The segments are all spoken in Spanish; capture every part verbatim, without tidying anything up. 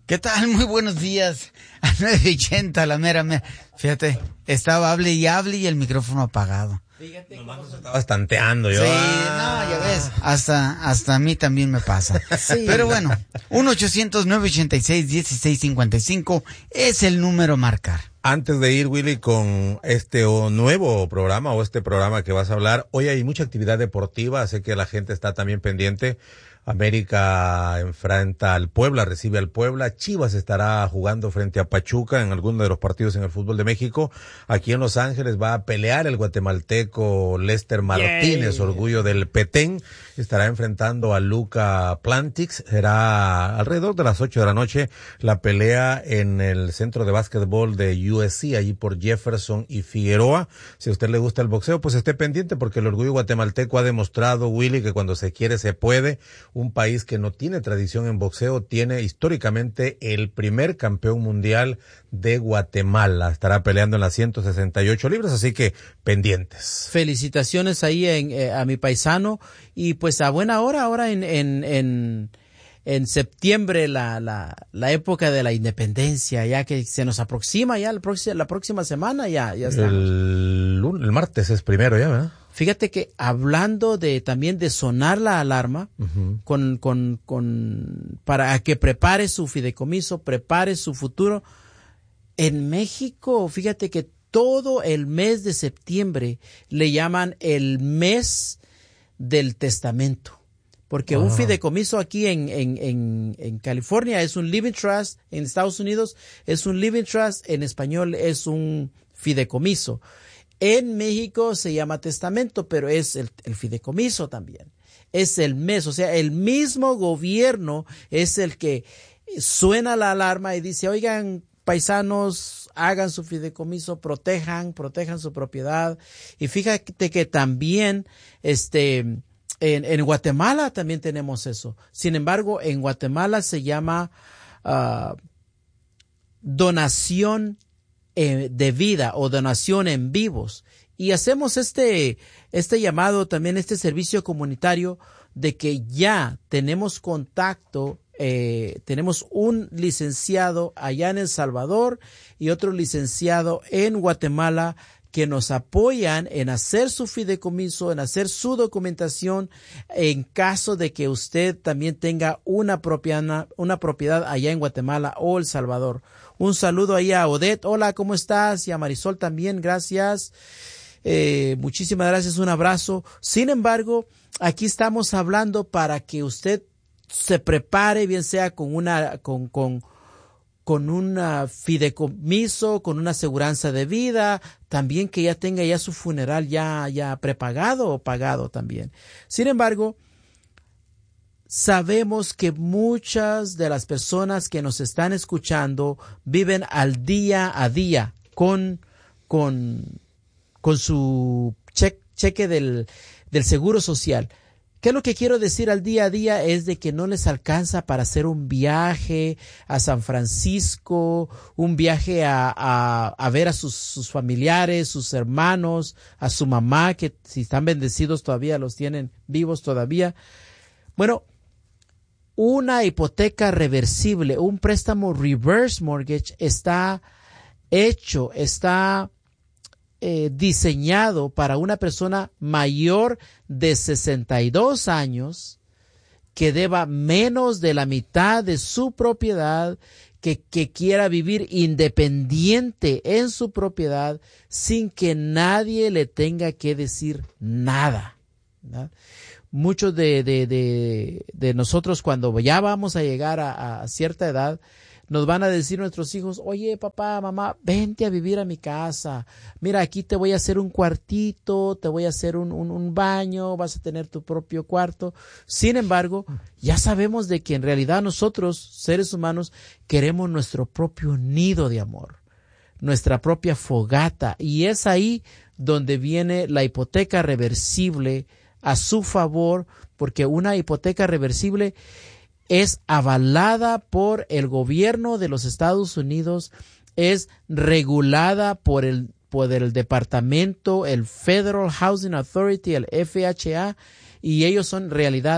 ¿Qué tal? Muy buenos días. A nueve ochenta, la mera mera. Fíjate, estaba hable y hable y el micrófono apagado. Fíjate nomás nos estaba tanteando yo. Sí, ah. no, ya ves, hasta, hasta a mí también me pasa. Sí. Pero bueno, uno ochocientos nueve ochenta y seis dieciséis cincuenta y cinco es el número a marcar. Antes de ir, Willy, con este o nuevo programa o este programa que vas a hablar, hoy hay mucha actividad deportiva, sé que la gente está también pendiente. América enfrenta al Puebla, recibe al Puebla. Chivas estará jugando frente a Pachuca en alguno de los partidos en el fútbol de México. Aquí en Los Ángeles va a pelear el guatemalteco Lester Martínez, yeah. orgullo del Petén. Estará enfrentando a Luca Plantix. Será alrededor de las ocho de la noche la pelea en el centro de básquetbol de U S C, allí por Jefferson y Figueroa. Si a usted le gusta el boxeo, pues esté pendiente porque el orgullo guatemalteco ha demostrado, Willy, que cuando se quiere se puede. Un país que no tiene tradición en boxeo, tiene históricamente el primer campeón mundial de Guatemala. Estará peleando en las ciento sesenta y ocho libras, así que pendientes. Felicitaciones ahí en, eh, a mi paisano y pues a buena hora ahora en en en, en septiembre la, la la época de la independencia, ya que se nos aproxima ya la próxima, la próxima semana ya, ya estamos. El, el martes es primero ya, ¿verdad? Fíjate que hablando de también de sonar la alarma, uh-huh. con, con, con, para que prepare su fideicomiso, prepare su futuro. En México, fíjate que todo el mes de septiembre le llaman el mes del testamento. Porque uh-huh. un fideicomiso aquí en, en, en, en California es un living trust, en Estados Unidos es un living trust, en español es un fideicomiso. En México se llama testamento, pero es el, el fideicomiso también. Es el mes, o sea, el mismo gobierno es el que suena la alarma y dice, oigan, paisanos, hagan su fideicomiso, protejan, protejan su propiedad. Y fíjate que también, este, en, en Guatemala también tenemos eso. Sin embargo, en Guatemala se llama uh, donación de vida o donación en vivos, y hacemos este este llamado también, este servicio comunitario de que ya tenemos contacto, eh, tenemos un licenciado allá en El Salvador y otro licenciado en Guatemala que nos apoyan en hacer su fideicomiso, en hacer su documentación en caso de que usted también tenga una propiedad, una propiedad allá en Guatemala o El Salvador. Un saludo ahí a Odette, hola, ¿cómo estás? Y a Marisol también, gracias. Eh, muchísimas gracias, un abrazo. Sin embargo, aquí estamos hablando para que usted se prepare, bien sea con una, con, con, con un fideicomiso, con una aseguranza de vida, también que ya tenga ya su funeral ya, ya prepagado o pagado también. Sin embargo, sabemos que muchas de las personas que nos están escuchando viven al día a día con, con, con su che, cheque del, del Seguro Social. ¿Qué es lo que quiero decir al día a día? Es de que no les alcanza para hacer un viaje a San Francisco, un viaje a, a, a ver a sus, sus familiares, sus hermanos, a su mamá, que si están bendecidos todavía los tienen vivos todavía. Bueno, una hipoteca reversible, un préstamo reverse mortgage está hecho, está eh, diseñado para una persona mayor de sesenta y dos años que deba menos de la mitad de su propiedad, que, que quiera vivir independiente en su propiedad sin que nadie le tenga que decir nada, ¿verdad? Muchos de, de, de, de nosotros cuando ya vamos a llegar a, a cierta edad, nos van a decir nuestros hijos, oye papá, mamá, vente a vivir a mi casa, mira aquí te voy a hacer un cuartito, te voy a hacer un, un, un baño, vas a tener tu propio cuarto. Sin embargo, ya sabemos de que en realidad nosotros, seres humanos, queremos nuestro propio nido de amor, nuestra propia fogata, y es ahí donde viene la hipoteca reversible a su favor, porque una hipoteca reversible es avalada por el gobierno de los Estados Unidos, es regulada por el, por el departamento, el Federal Housing Authority, el F H A, y ellos son en realidad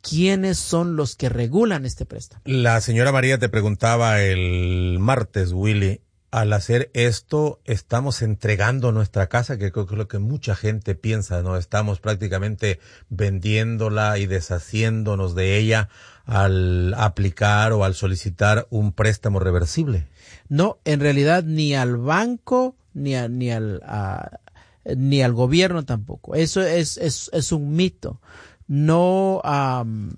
quiénes son los que regulan este préstamo. La señora María te preguntaba el martes, Willy, al hacer esto, estamos entregando nuestra casa, que creo que es lo que mucha gente piensa, ¿no? Estamos prácticamente vendiéndola y deshaciéndonos de ella al aplicar o al solicitar un préstamo reversible. No, en realidad ni al banco ni a, ni al a, ni al gobierno tampoco. Eso es es es un mito. No um,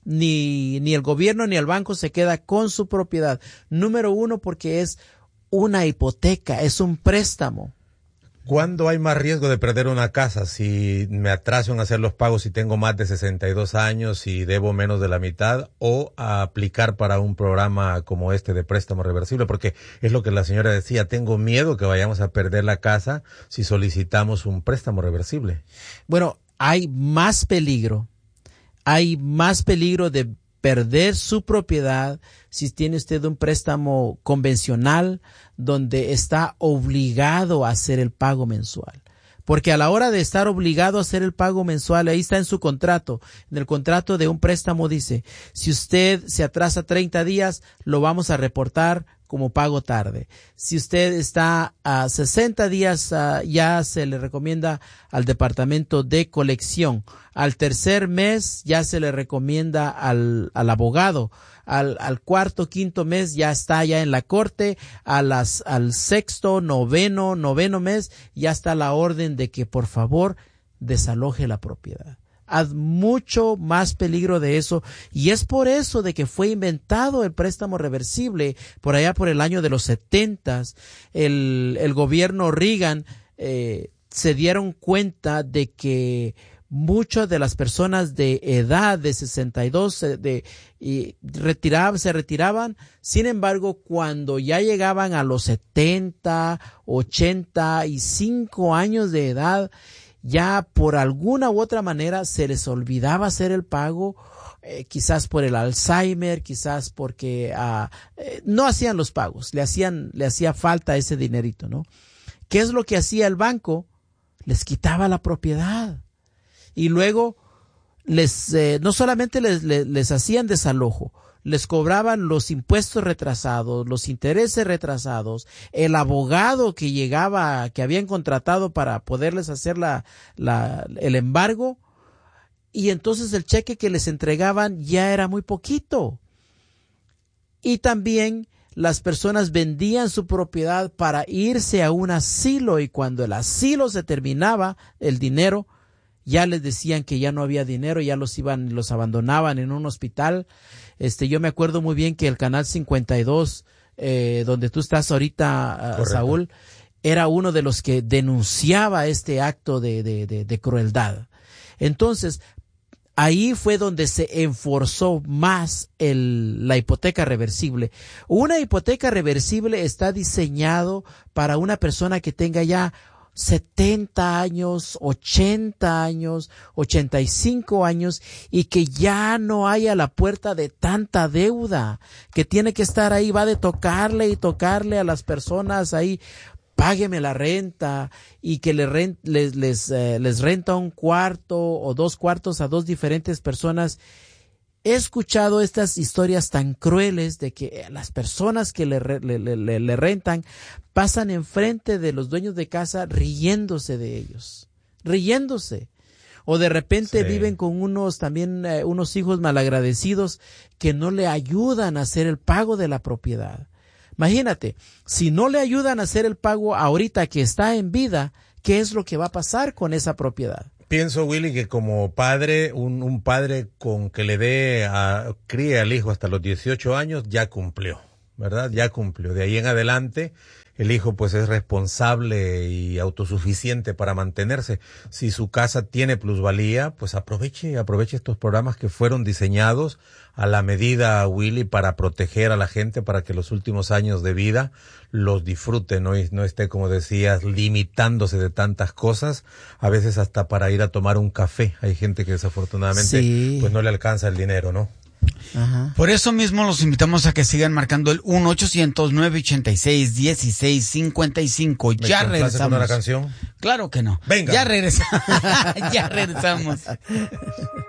ni ni el gobierno ni el banco se queda con su propiedad. Número uno, porque es una hipoteca, es un préstamo. ¿Cuándo hay más riesgo de perder una casa? Si me atraso en hacer los pagos, si tengo más de sesenta y dos años y debo menos de la mitad, o a aplicar para un programa como este de préstamo reversible, porque es lo que la señora decía, tengo miedo que vayamos a perder la casa si solicitamos un préstamo reversible. Bueno, hay más peligro, hay más peligro de perder su propiedad si tiene usted un préstamo convencional donde está obligado a hacer el pago mensual. Porque a la hora de estar obligado a hacer el pago mensual, ahí está en su contrato. En el contrato de un préstamo dice, si usted se atrasa treinta días, lo vamos a reportar como pago tarde. Si usted está a sesenta días, uh, ya se le recomienda al departamento de colección. Al tercer mes ya se le recomienda al, al abogado. Al, al cuarto, quinto mes ya está ya en la corte. A las, al sexto, noveno, noveno mes ya está la orden de que por favor desaloje la propiedad. Hay mucho más peligro de eso, y es por eso de que fue inventado el préstamo reversible por allá por el año de los setentas. El, el gobierno Reagan eh, se dieron cuenta de que muchas de las personas de edad de sesenta y dos de, y retiraban, se retiraban. Sin embargo, cuando ya llegaban a los setenta, ochenta y cinco años de edad, ya por alguna u otra manera se les olvidaba hacer el pago, eh, quizás por el Alzheimer, quizás porque uh, eh, no hacían los pagos, le hacían, le hacía falta ese dinerito, ¿no? ¿Qué es lo que hacía el banco? Les quitaba la propiedad y luego les eh, no solamente les, les, les hacían desalojo, les cobraban los impuestos retrasados, los intereses retrasados, el abogado que llegaba, que habían contratado para poderles hacer la, la, el embargo, y entonces el cheque que les entregaban ya era muy poquito. Y también las personas vendían su propiedad para irse a un asilo, y cuando el asilo se terminaba, el dinero, ya les decían que ya no había dinero, ya los iban, los abandonaban en un hospital. Este, yo me acuerdo muy bien que el canal cincuenta y dos, eh, donde tú estás ahorita, uh, Saúl, era uno de los que denunciaba este acto de, de, de, de crueldad. Entonces, ahí fue donde se enforzó más el, la hipoteca reversible. Una hipoteca reversible está diseñado para una persona que tenga ya setenta años, ochenta años, ochenta y cinco años, y que ya no haya la puerta de tanta deuda, que tiene que estar ahí, va de tocarle y tocarle a las personas ahí, págueme la renta, y que le rent, les, les, eh, les renta un cuarto o dos cuartos a dos diferentes personas. He escuchado estas historias tan crueles de que las personas que le, le, le, le rentan pasan enfrente de los dueños de casa riéndose de ellos, riéndose. O de repente sí. Viven con unos también eh, unos hijos malagradecidos que no le ayudan a hacer el pago de la propiedad. Imagínate, si no le ayudan a hacer el pago ahorita que está en vida, ¿qué es lo que va a pasar con esa propiedad? Pienso, Willy, que como padre, un, un padre con que le dé, a, críe al hijo hasta los dieciocho años, ya cumplió, ¿verdad? Ya cumplió. De ahí en adelante, el hijo pues es responsable y autosuficiente para mantenerse. Si su casa tiene plusvalía, pues aproveche, aproveche estos programas que fueron diseñados a la medida, Willy, para proteger a la gente, para que los últimos años de vida los disfrute, no, no esté, como decías, limitándose de tantas cosas, a veces hasta para ir a tomar un café. Hay gente que desafortunadamente sí. pues no le alcanza el dinero, ¿no? Ajá. Por eso mismo los invitamos a que sigan marcando el uno ochocientos nueve ochenta y seis dieciséis cincuenta y cinco. Ya regresamos. ¿Con una canción? Claro que no. Venga. Ya regresamos. Ya regresamos.